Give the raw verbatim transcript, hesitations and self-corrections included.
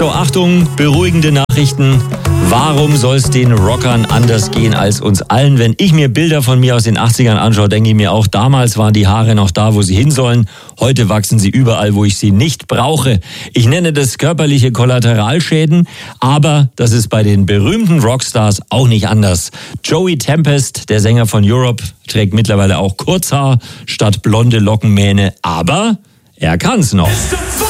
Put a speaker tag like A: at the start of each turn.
A: So, Achtung, beruhigende Nachrichten. Warum soll es den Rockern anders gehen als uns allen? Wenn ich mir Bilder von mir aus den achtzigern anschaue, denke ich mir auch, damals waren die Haare noch da, wo sie hin sollen. Heute wachsen sie überall, wo ich sie nicht brauche. Ich nenne das körperliche Kollateralschäden, aber das ist bei den berühmten Rockstars auch nicht anders. Joey Tempest, der Sänger von Europe, trägt mittlerweile auch Kurzhaar statt blonde Lockenmähne, aber er kann's noch.